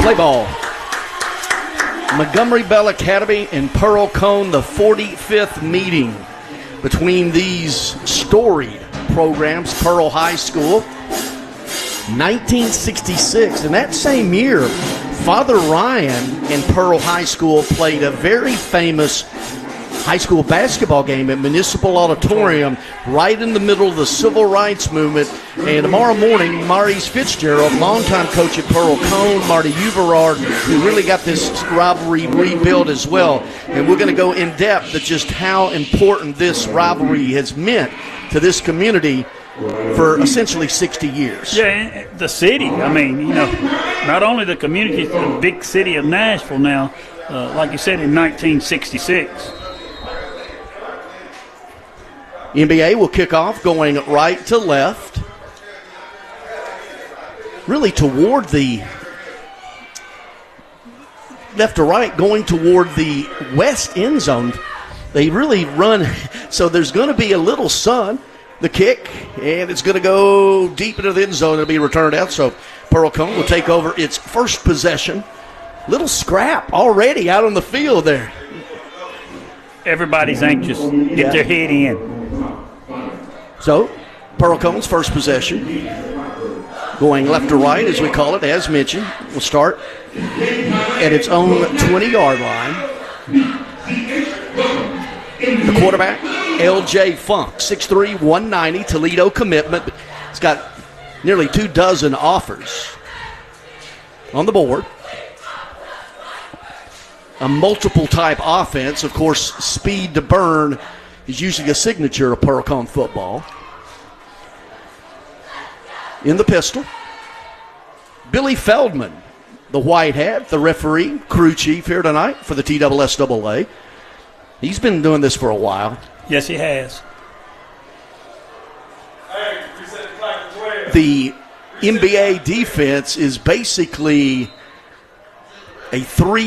Play ball. Montgomery Bell Academy and Pearl Cone, the 45th meeting between these storied programs. Pearl High School, 1966. In that same year, Father Ryan and Pearl High School played a very famous high school basketball game at Municipal Auditorium right in the middle of the Civil Rights Movement. And tomorrow morning, Maurice Fitzgerald, longtime coach at Pearl Cone, Marty Uverard, who really got this rivalry rebuilt as well. And we're going to go in depth at just how important this rivalry has meant to this community for essentially 60 years. Yeah, the city. I mean, you know, not only the community, the big city of Nashville now, like you said, in 1966. NBA will kick off going right to left, really toward the left to right, going toward the west end zone. They really run, so there's going to be a little sun, the kick, and it's going to go deep into the end zone. It'll be returned out, so Pearl Cone will take over its first possession. Little scrap already out on the field there. Everybody's anxious. Get their head in. So, Pearl Cone's first possession, going left to right, as we call it, as mentioned. We'll start at its own 20-yard line. The quarterback, L.J. Funk, 6'3", 190, Toledo commitment. He's got nearly 24 offers on the board. A multiple-type offense. Of course, speed to burn is usually a signature of Pearl Cone football. In the pistol, Billy Feldman, the white hat, the referee, crew chief here tonight for the TSSAA. He's been doing this for a while. Yes, he has. The NBA defense is basically a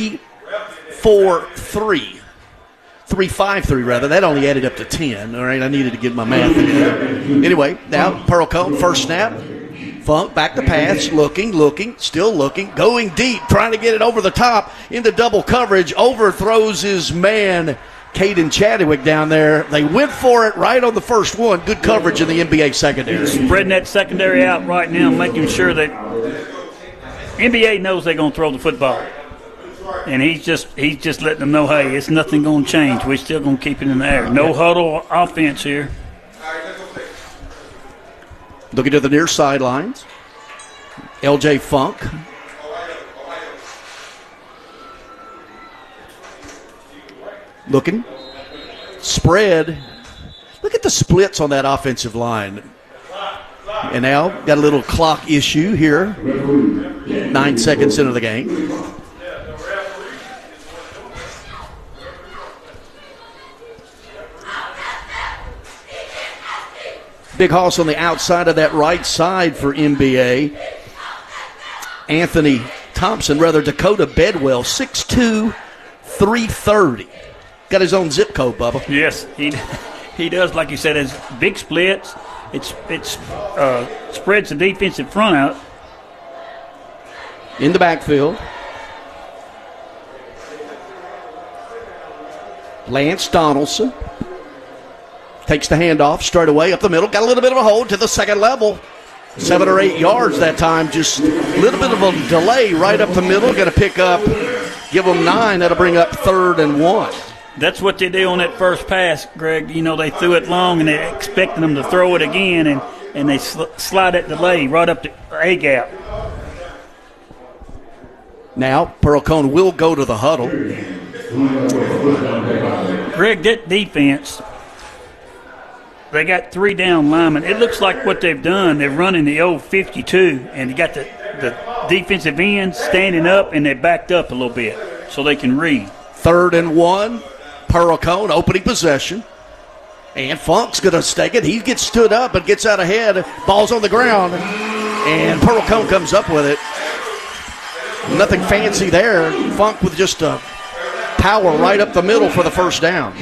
3-4-3. 3-5-3 rather. That only added up to 10. All right, I needed to get my math in. Anyway, now Pearl Cone, first snap. Funk back to pass, looking, still looking, going deep, trying to get it over the top into double coverage. Overthrows his man, Caden Chadwick, down there. They went for it right on the first one. Good coverage in the NBA secondary. Spreading that secondary out right now, making sure that NBA knows they're going to throw the football. And he's just letting them know, hey, it's nothing going to change. We're still going to keep it in the air. No huddle offense here. Looking to the near sidelines. L.J. Funk. Looking. Spread. Look at the splits on that offensive line. And now got a little clock issue here. 9 seconds into the game. Big hoss on the outside of that right side for NBA. Anthony Thompson, Dakota Bedwell, 6'2", 330. Got his own zip code, Bubba. Yes, he does. Like you said, it's big splits. It spreads the defensive front out. In the backfield. Lance Donaldson. Takes the handoff straight away up the middle. Got a little bit of a hold to the second level. 7 or 8 yards that time. Just a little bit of a delay right up the middle. Going to pick up, give them 9. That'll bring up 3rd and 1. That's what they do on that first pass, Greg. You know, they threw it long and they're expecting them to throw it again, and they slide that delay right up to A-gap. Now, Pearl Cone will go to the huddle. Greg, that defense, they got 3 down linemen. It looks like what they've done, they're running the old 52, and you got the defensive ends standing up, and they backed up a little bit so they can read. 3rd and 1, Pearl Cone opening possession. And Funk's going to stake it. He gets stood up and gets out ahead. Ball's on the ground, and Pearl Cone comes up with it. Nothing fancy there. Funk with just a power right up the middle for the first down.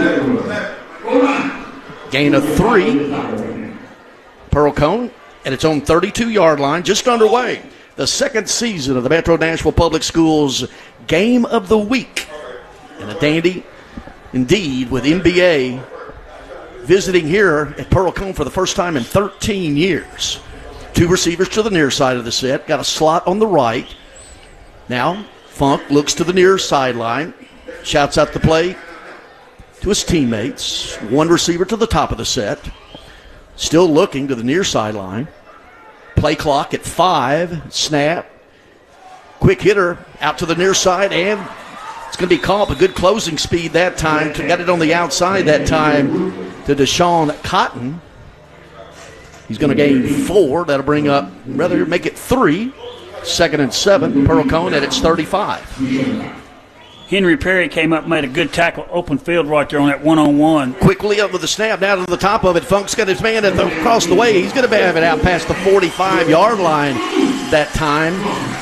Gain of 3. Pearl Cone at its own 32-yard line, just underway. the second season of the Metro Nashville Public Schools Game of the Week. And a dandy indeed with NBA visiting here at Pearl-Cohn for the first time in 13 years. Two receivers to the near side of the set. Got a slot on the right. Now, Funk looks to the near sideline. Shouts out the play to his teammates. One receiver to the top of the set. Still looking to the near sideline. Play clock at 5. Snap. Quick hitter out to the near side, and it's going to be called a good closing speed that time. Got it on the outside that time to Deshaun Cotton. He's going to gain 4. That'll bring up, rather make it 3. 2nd and 7. Pearl-Cohn at its 35. Henry Perry came up, made a good tackle, open field right there on that one-on-one. Quickly up with the snap, down to the top of it. Funk's got his man across the way. He's going to have it out past the 45-yard line that time.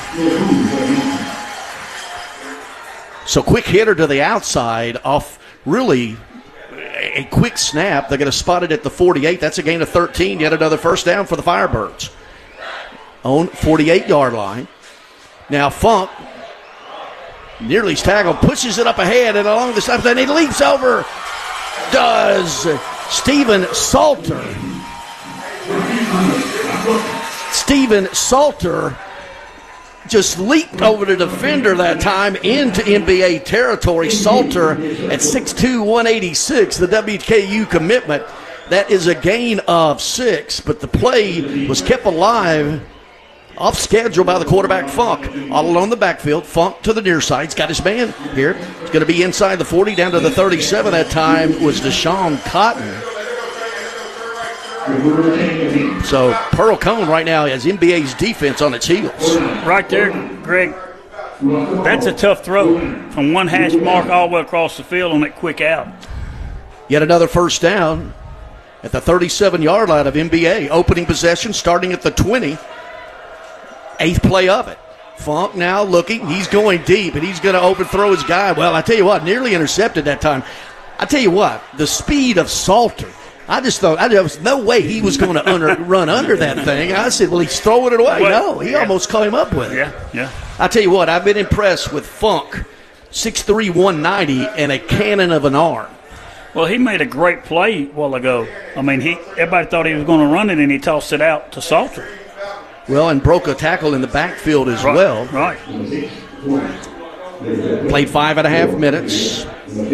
So quick hitter to the outside off really a quick snap. They're going to spot it at the 48. That's a gain of 13. Yet another first down for the Firebirds. On 48-yard line. Now Funk nearly tackled, pushes it up ahead and along the side, and he leaps over. Does Steven Salter. Steven Salter just leaped over the defender that time into NBA territory. Salter at 6'2", 186, the WKU commitment. That is a gain of 6, but the play was kept alive off schedule by the quarterback, Funk. All along the backfield, Funk to the near side. He's got his man here. He's going to be inside the 40, down to the 37. That time was Deshaun Cotton. So Pearl-Cohn right now has NBA's defense on its heels. Right there, Greg. That's a tough throw from one hash mark all the way across the field on that quick out. Yet another first down at the 37-yard line of NBA. Opening possession starting at the 20. 8th play of it. Funk now looking. He's going deep, and he's going to overthrow his guy. Well, I tell you what, nearly intercepted that time. I tell you what, the speed of Salter, I just thought there was no way he was going to run under that thing. I said, well, he's throwing it away. No, he almost came up with it. Yeah. I tell you what, I've been impressed with Funk, 6'3", 190, and a cannon of an arm. Well, he made a great play a while ago. I mean, everybody thought he was going to run it, and he tossed it out to Salter. Well, and broke a tackle in the backfield as well. Right. Played 5.5 minutes.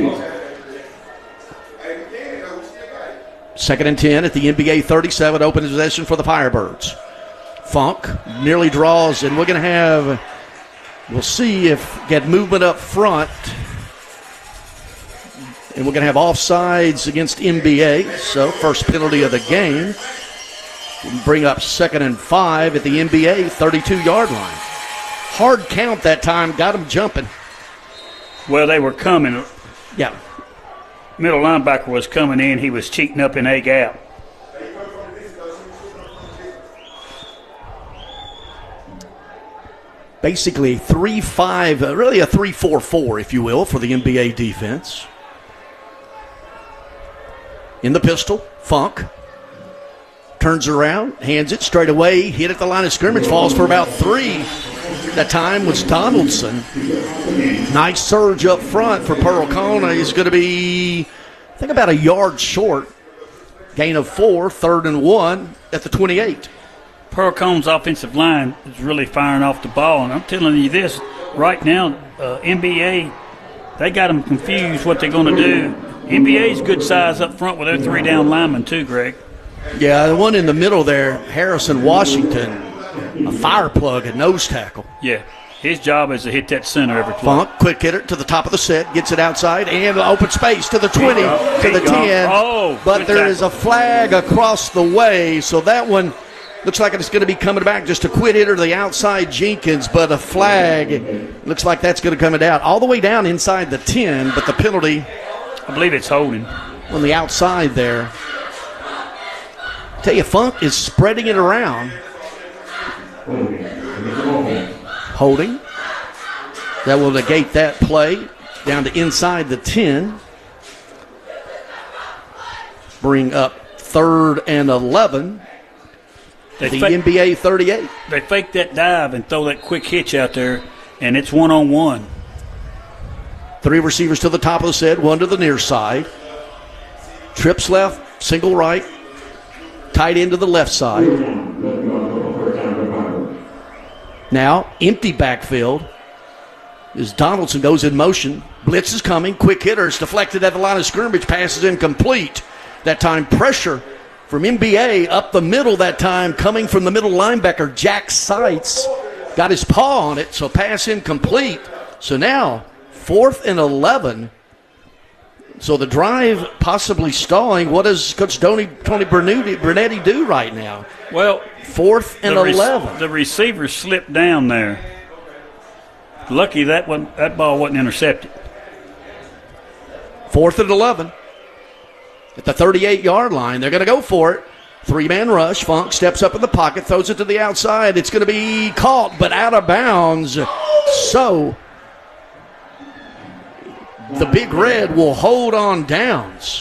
2nd and 10 at the NBA 37. Open possession for the Firebirds. Funk nearly draws, and we'll see if get movement up front. And we're going to have offsides against NBA. So first penalty of the game. Bring up 2nd and 5 at the NBA 32-yard line. Hard count that time, got them jumping. Well, they were coming. Yeah. Middle linebacker was coming in. He was cheating up in A gap. Basically 3-5, really a 3-4-4, if you will, for the NBA defense. In the pistol, Funk. Turns around, hands it straight away, hit at the line of scrimmage, falls for about 3. That time was Donaldson. Nice surge up front for Pearl-Cohn. He's going to be, I think, about a yard short. Gain of 4, 3rd and 1 at the 28. Pearl-Cohn's offensive line is really firing off the ball, and I'm telling you this, right now, NBA, they got them confused what they're going to do. NBA's good size up front with their 3 down linemen too, Greg. Yeah, the one in the middle there, Harrison Washington, a fire plug at nose tackle. Yeah, his job is to hit that center every play. Funk, quick hitter to the top of the set, gets it outside, and open space to the 20, to the 10. Oh, but there is a flag across the way, so that one looks like it's going to be coming back. Just a quick hitter to the outside, Jenkins, but a flag looks like that's going to come out all the way down inside the 10, but the penalty, I believe it's holding on the outside there. Tell you, Funk is spreading it around. Holding. That will negate that play. Down to inside the 10. Bring up 3rd and 11 the NBA 38. They fake that dive and throw that quick hitch out there, and it's one-on-one. 3 receivers to the top of the set, 1 to the near side. Trips left, single right. Tight end to the left side. Now, empty backfield as Donaldson goes in motion. Blitz is coming. Quick hitter is deflected at the line of scrimmage. Pass is incomplete. That time pressure from NBA up the middle that time, coming from the middle linebacker, Jack Seitz. Got his paw on it, so pass incomplete. So now, 4th and 11. So the drive possibly stalling. What does Coach Tony Bernetti do right now? Well, 4th and 11. The receiver slipped down there. Lucky that ball wasn't intercepted. 4th and 11. At the 38-yard line, they're going to go for it. 3-man rush. Funk steps up in the pocket, throws it to the outside. It's going to be caught, but out of bounds. So the Big Red will hold on downs.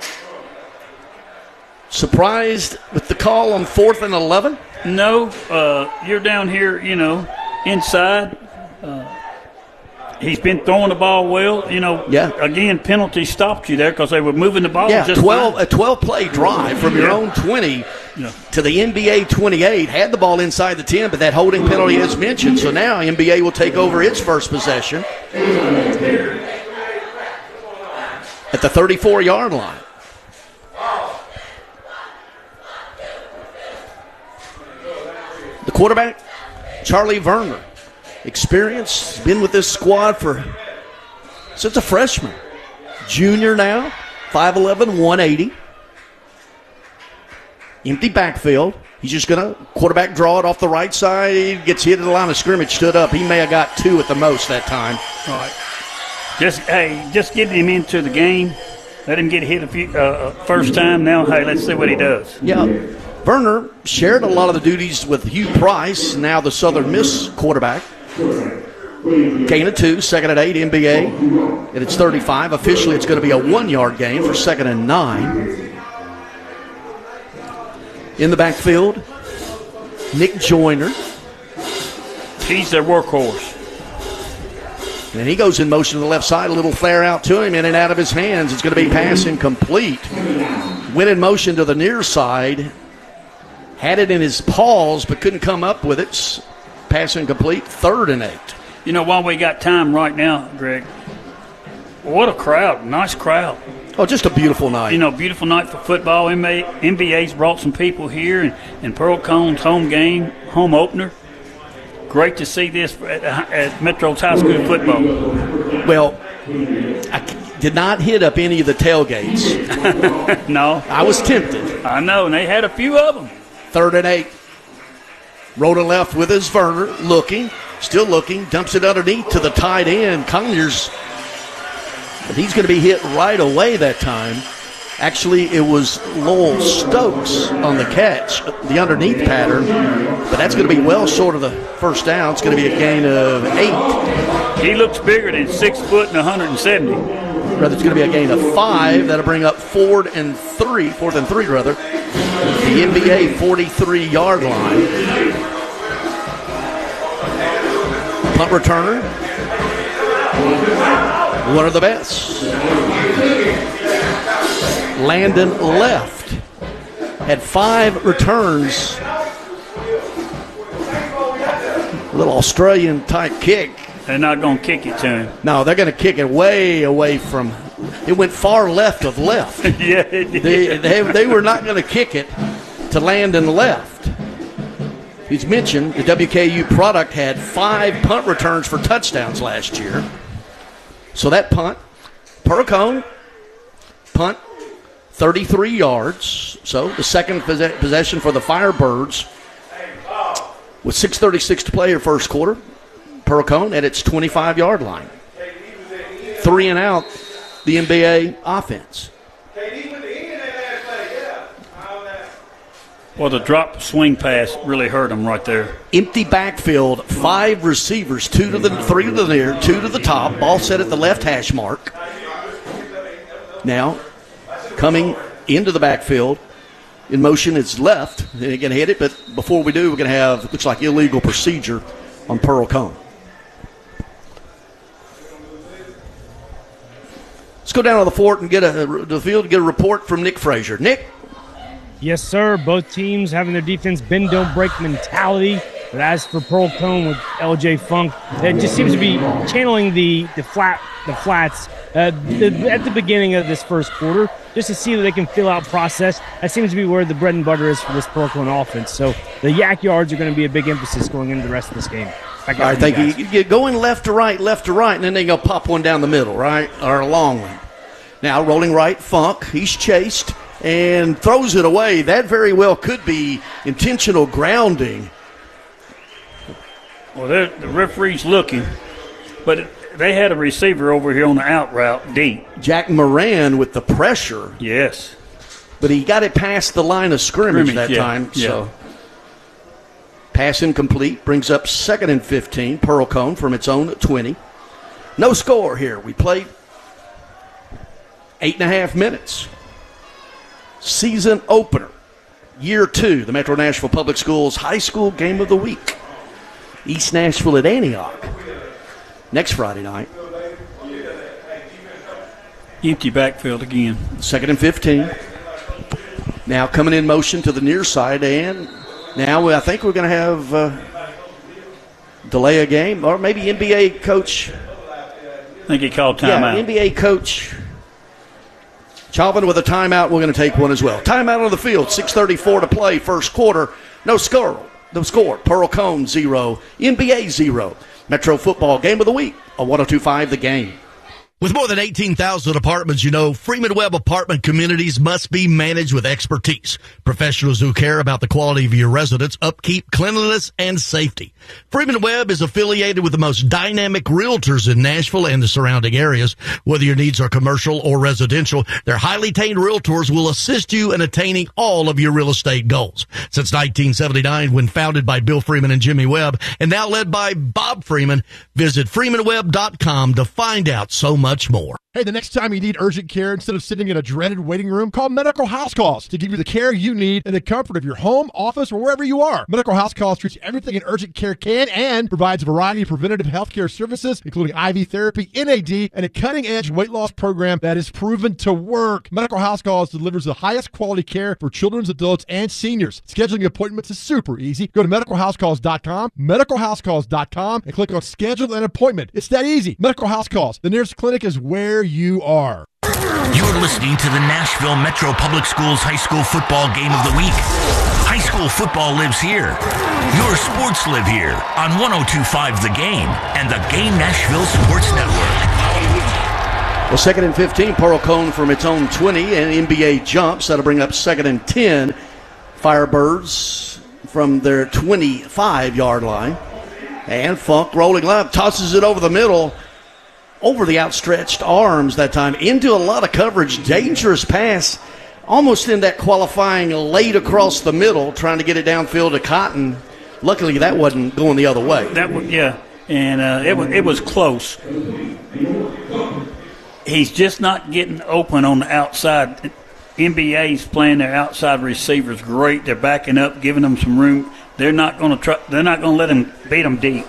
Surprised with the call on 4th and 11? No, you're down here, inside. He's been throwing the ball well. Yeah. Again, penalty stopped you there because they were moving the ball. Yeah, just 12-play drive from your own 20 to the NBA 28. Had the ball inside the 10, but that holding penalty is mentioned. So now NBA will take over its first possession at the 34-yard line. The quarterback, Charlie Verner. Experience, been with this squad since a freshman. Junior now, 5'11", 180. Empty backfield. He's just going to quarterback draw it off the right side. Gets hit at the line of scrimmage, stood up. He may have got 2 at the most that time. All right. Just getting him into the game. Let him get hit first time. Now, let's see what he does. Yeah. Verner shared a lot of the duties with Hugh Price, now the Southern Miss quarterback. Gain of 2, 2nd and 8, NBA. And it's 35. Officially, it's going to be a 1-yard gain for 2nd and 9. In the backfield, Nick Joyner. He's their workhorse. And he goes in motion to the left side, a little flare out to him, in and out of his hands. It's going to be pass incomplete. Went in motion to the near side. Had it in his paws, but couldn't come up with it. Pass incomplete, 3rd and 8. While we got time right now, Greg, what a crowd. Nice crowd. Oh, just a beautiful night. Beautiful night for football. NBA's brought some people here, and Pearl Cone's home opener. Great to see this at Metro's high school football. Well, I did not hit up any of the tailgates. No. I was tempted. I know, and they had a few of them. 3rd and 8. Rolling left with his Verner, still looking, dumps it underneath to the tight end, Conyers. But he's going to be hit right away that time. Actually, it was Lowell Stokes on the catch, the underneath pattern. But that's going to be well short of the first down. It's going to be a gain of 8. He looks bigger than 6 foot and 170. Rather, it's going to be a gain of 5. That'll bring up 4th and 3. The NBA 43-yard line. Punt returner. One of the best. Landon left. Had 5 returns. A little Australian-type kick. They're not going to kick it to him. No, they're going to kick it way away from. It went far left of left. Yeah, it did. They were not going to kick it to Landon left. He's mentioned the WKU product had 5 punt returns for touchdowns last year. So that punt, Pearl Cone, punt, 33 yards. So the second possession for the Firebirds. With 6:36 to play in first quarter, Pearl Cone at its 25-yard line. 3 and out, the NBA offense. Well, the drop swing pass really hurt him right there. Empty backfield, 5 receivers, 3 to the near, 2 to the top. Ball set at the left hash mark. Now, coming into the backfield, in motion. It's left. They're going to hit it, but before we do, we're going to have, looks like, illegal procedure on Pearl Cone. Let's go down to the fort and get the field and get a report from Nick Frazier. Nick? Yes, sir. Both teams having their defense bend, don't break mentality. But as for Pearl Cone with LJ Funk, it just seems to be channeling the flats at the beginning of this first quarter, just to see that they can fill out process. That seems to be where the bread and butter is for this Pearl Cone offense. So the yak yards are going to be a big emphasis going into the rest of this game. All right, thank you. You're going left to right, and then they're going to pop one down the middle, right, or a long one. Now rolling right, Funk. He's chased and throws it away. That very well could be intentional grounding. Well, the referee's looking, but they had a receiver over here on the out route deep. Jack Moran with the pressure. Yes. But he got it past the line of scrimmage that time. Yeah. So pass incomplete, brings up 2nd and 15. Pearl Cone from its own 20. No score here. We played 8.5 minutes. Season opener, year 2, the Metro Nashville Public Schools High School Game of the Week. East Nashville at Antioch next Friday night. Empty backfield again. 2nd and 15. Now coming in motion to the near side, and now I think we're going to have delay a game, or maybe NBA coach. I think he called timeout. Yeah, NBA coach Chauvin with a timeout. We're going to take one as well. Timeout on the field. 6:34 to play. First quarter. No score. Pearl Cone 0. NBA 0. Metro Football Game of the Week. A 102.5 The Game. With more than 18,000 apartments, Freeman Webb apartment communities must be managed with expertise. Professionals who care about the quality of your residence, upkeep, cleanliness, and safety. Freeman Webb is affiliated with the most dynamic realtors in Nashville and the surrounding areas. Whether your needs are commercial or residential, their highly trained realtors will assist you in attaining all of your real estate goals. Since 1979, when founded by Bill Freeman and Jimmy Webb, and now led by Bob Freeman, visit freemanwebb.com to find out so much more. Hey, the next time you need urgent care, instead of sitting in a dreaded waiting room, call Medical House Calls to give you the care you need in the comfort of your home, office, or wherever you are. Medical House Calls treats everything an urgent care can and provides a variety of preventative health care services, including IV therapy, NAD, and a cutting-edge weight loss program that is proven to work. Medical House Calls delivers the highest quality care for children, adults, and seniors. Scheduling appointments is super easy. Go to medicalhousecalls.com, medicalhousecalls.com, and click on Schedule an Appointment. It's that easy. Medical House Calls. The nearest clinic is where you are. You're listening to the Nashville Metro Public Schools High School Football Game of the Week. High school football lives here. Your sports live here on 102.5 The Game and the Game Nashville Sports Network. Well, 2nd and 15, Pearl Cone from its own 20, and NBA jumps. That'll bring up 2nd and 10. Firebirds from their 25-yard line. And Funk rolling left, tosses it over the middle. Over the outstretched arms that time, into a lot of coverage, dangerous pass, almost in that qualifying late across the middle, trying to get it downfield to Cotton. Luckily, that wasn't going the other way. And it was close. He's just not getting open on the outside. NBA's playing their outside receivers great. They're backing up, giving them some room. They're not going to let him beat them deep.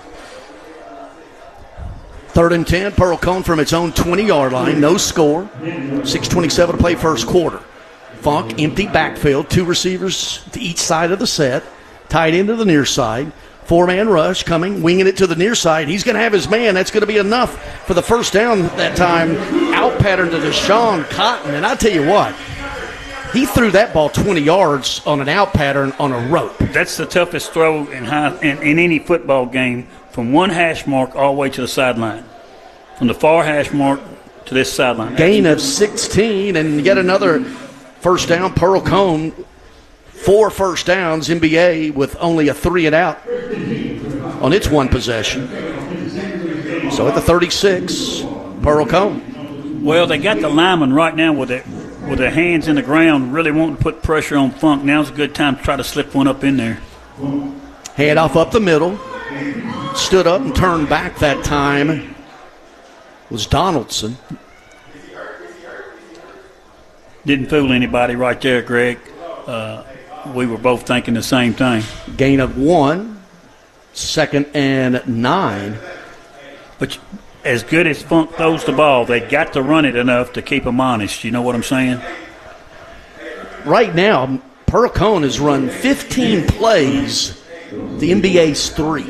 3rd and 10, Pearl Cone from its own 20-yard line. No score. 6:27 to play first quarter. Funk, empty backfield. 2 receivers to each side of the set. Tied into the near side. 4-man rush coming, winging it to the near side. He's going to have his man. That's going to be enough for the first down that time. Out pattern to Deshaun Cotton. And I tell you what, he threw that ball 20 yards on an out pattern on a rope. That's the toughest throw in any football game. From one hash mark all the way to the sideline. From the far hash mark to this sideline. Gain of 16 and yet another first down. Pearl Cone, 4 first downs. NBA with only a 3 and out on its one possession. So at the 36, Pearl Cone. Well, they got the lineman right now with their hands in the ground, really wanting to put pressure on Funk. Now's a good time to try to slip one up in there. Hand off up the middle. Stood up and turned back that time was Donaldson. Didn't fool anybody right there, Greg. we were both thinking the same thing. Gain of 1, 2nd and 9. But as good as Funk throws the ball, they got to run it enough to keep them honest. You know what I'm saying? Right now, Pearl Cone has run 15 plays. The NBA's 3.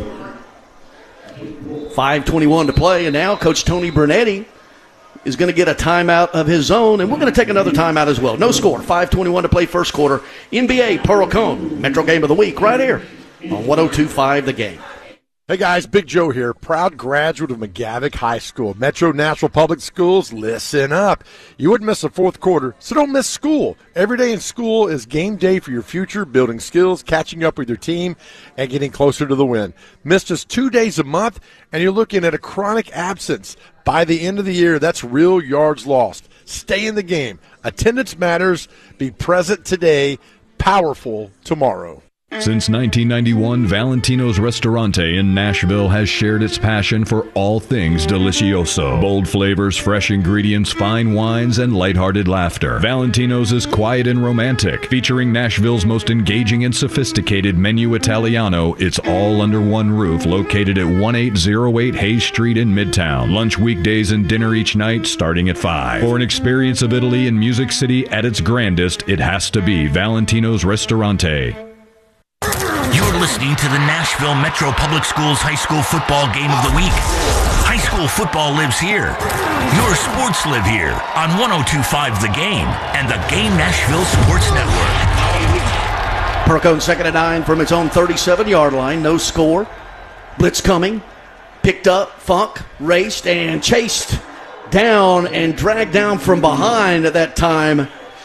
5:21 to play, and now Coach Tony Bernetti is going to get a timeout of his own, and we're going to take another timeout as well. No score, 5:21 to play first quarter. NBA Pearl Cone, Metro Game of the Week, right here on 102.5 The Game. Hey guys, Big Joe here, proud graduate of McGavick High School. Metro Nashville Public Schools, listen up. You wouldn't miss the fourth quarter, so don't miss school. Every day in school is game day for your future, building skills, catching up with your team, and getting closer to the win. Miss just 2 days a month, and you're looking at a chronic absence. By the end of the year, that's real yards lost. Stay in the game. Attendance matters. Be present today, powerful tomorrow. Since 1991, Valentino's Ristorante in Nashville has shared its passion for all things delicioso. Bold flavors, fresh ingredients, fine wines, and lighthearted laughter. Valentino's is quiet and romantic, featuring Nashville's most engaging and sophisticated menu Italiano. It's all under one roof, located at 1808 Hayes Street in Midtown. Lunch weekdays and dinner each night starting at 5. For an experience of Italy and Music City at its grandest, it has to be Valentino's Ristorante. You're listening to the Nashville Metro Public Schools High School Football Game of the Week. High school football lives here. Your sports live here on 102.5 The Game and the Game Nashville Sports Network. Pearl Cone 2nd and 9 from its own 37-yard line. No score. Blitz coming. Picked up. Funk raced and chased down and dragged down from behind at that time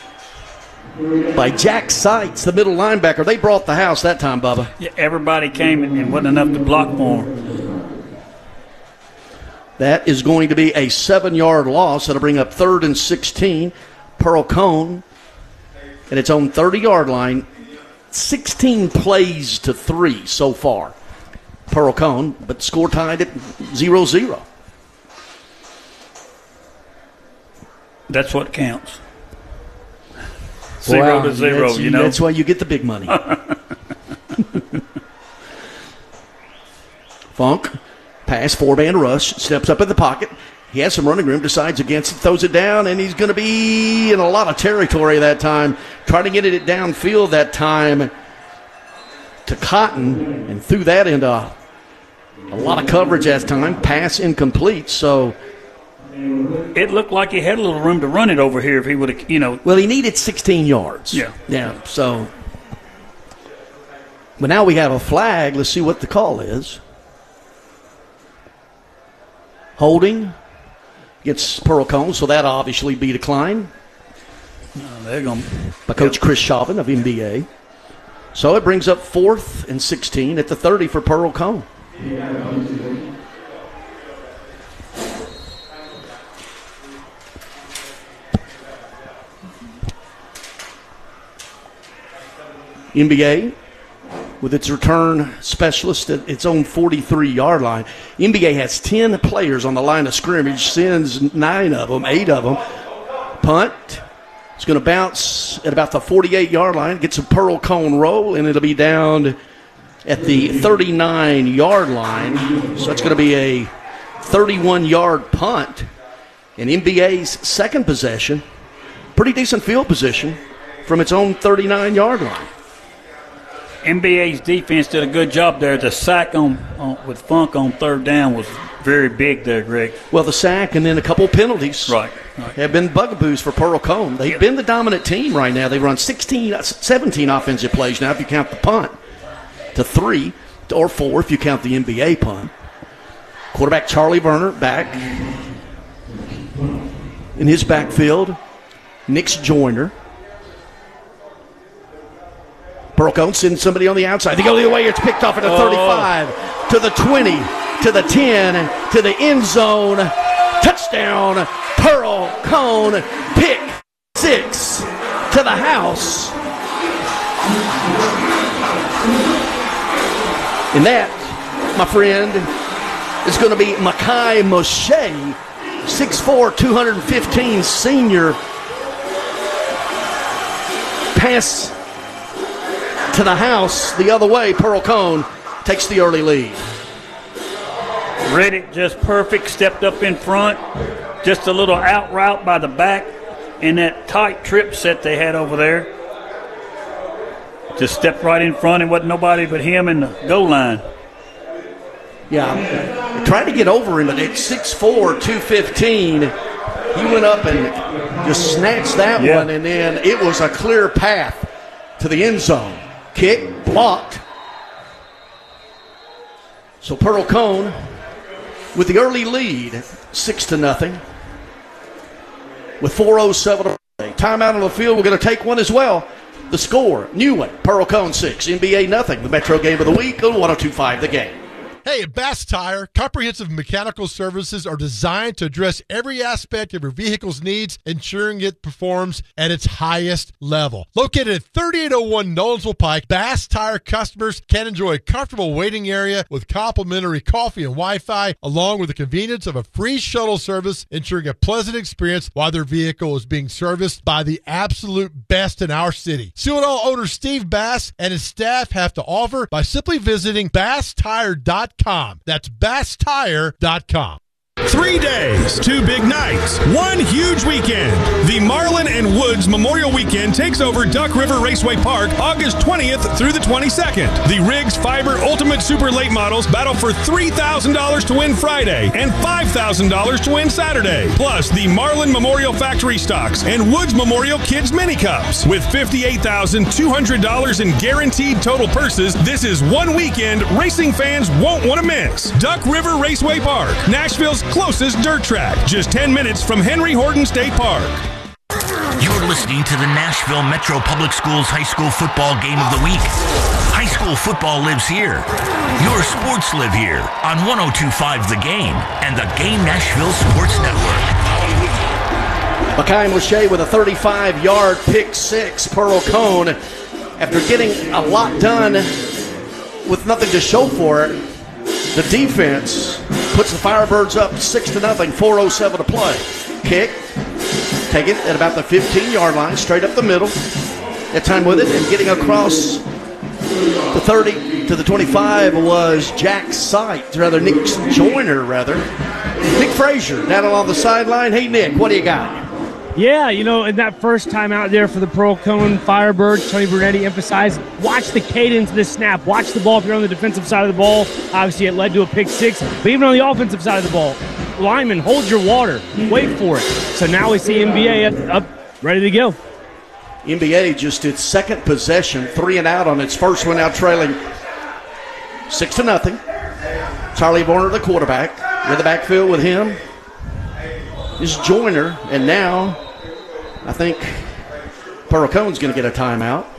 by Jack Seitz, the middle linebacker. They brought the house that time, Bubba. Yeah, everybody came and wasn't enough to block for him. That is going to be a 7-yard loss. That'll bring up 3rd and 16. Pearl Cone at its own 30-yard line. 16 plays to 3 so far. Pearl Cone, but score tied at 0-0. That's what counts. 0-0, you know. That's why you get the big money. Funk, pass, 4-man rush, steps up in the pocket. He has some running room, decides against it, throws it down, and he's going to be in a lot of territory that time. Trying to get it downfield that time to Cotton, and threw that into a lot of coverage that time. Pass incomplete, so it looked like he had a little room to run it over here if he would have, you know. Well, he needed 16 yards. Yeah, so. But now we have a flag. Let's see what the call is. Holding against Pearl Cone, so that obviously be declined. They're going by Coach Chris Chauvin of NBA. So it brings up 4th and 16 at the 30 for Pearl Cone. NBA, with its return specialist at its own 43-yard line. NBA has 10 players on the line of scrimmage, sends 8 of them. Punt. It's going to bounce at about the 48-yard line, gets a Pearl Cone roll, and it'll be down at the 39-yard line. So it's going to be a 31-yard punt. And NBA's second possession, pretty decent field position from its own 39-yard line. NBA's defense did a good job there. The sack on with Funk on 3rd down was very big there, Greg. Well, the sack and then a couple penalties have been bugaboos for Pearl Cone. They've been the dominant team right now. They've run 17 offensive plays now if you count the punt, to 3 or 4 if you count the NBA punt. Quarterback Charlie Werner back in his backfield. Nick's Joyner. Pearl Cone sends somebody on the outside. They go the other way. It's picked off at the 35, to the 20, to the 10, to the end zone. Touchdown, Pearl Cone. Pick 6 to the house. And that, my friend, is going to be Makai Moshe, 6'4", 215 senior pass to the house the other way. Pearl Cone takes the early lead. Read it just perfect, stepped up in front, just a little out route by the back in that tight trip set they had over there. Just stepped right in front and wasn't nobody but him and the goal line. Yeah, tried to get over him, but at 6'4", 215, he went up and just snatched that one, and then it was a clear path to the end zone. Kick, blocked. So Pearl Cone with the early lead, 6-0, with 4:07 to play. Timeout on the field. We're going to take one as well. The score, Newman, Pearl Cone 6, NBA nothing. The Metro game of the week on 102.5 The Game. Hey, at Bass Tire, comprehensive mechanical services are designed to address every aspect of your vehicle's needs, ensuring it performs at its highest level. Located at 3801 Nolensville Pike, Bass Tire customers can enjoy a comfortable waiting area with complimentary coffee and Wi-Fi, along with the convenience of a free shuttle service, ensuring a pleasant experience while their vehicle is being serviced by the absolute best in our city. See what all owner Steve Bass and his staff have to offer by simply visiting BassTire.com. That's BassTire.com. 3 days, 2 big nights, 1 huge weekend. The Marlin and Woods Memorial Weekend takes over Duck River Raceway Park August 20th through the 22nd. The Riggs Fiber Ultimate Super Late Models battle for $3,000 to win Friday and $5,000 to win Saturday. Plus, the Marlin Memorial Factory Stocks and Woods Memorial Kids Mini Cups. With $58,200 in guaranteed total purses, this is one weekend racing fans won't want to miss. Duck River Raceway Park, Nashville's closest dirt track, just 10 minutes from Henry Horton State Park. You're listening to the Nashville Metro Public Schools High School Football Game of the Week. High school football lives here. Your sports live here on 102.5 The Game and the Game Nashville Sports Network. Makai Moshe with a 35-yard pick six. Pearl Cone, after getting a lot done with nothing to show for it, the defense puts the Firebirds up 6-0, 4:07 to play. Kick, take it at about the 15-yard line, straight up the middle. That time with it, and getting across the 30 to the 25 was Nick Joyner. Nick Frazier down along the sideline. Hey, Nick, what do you got? Yeah, in that first time out there for the Pearl Cone Firebirds, Tony Brunetti emphasized, watch the cadence of the snap. Watch the ball if you're on the defensive side of the ball. Obviously, it led to a pick six. But even on the offensive side of the ball, lineman, hold your water. Wait for it. So now we see NBA up ready to go. NBA just its second possession, 3 and out on its first one, now trailing 6-0. Charlie Warner, the quarterback, in the backfield with him is Joyner, and now I think Pearl Cone's going to get a timeout.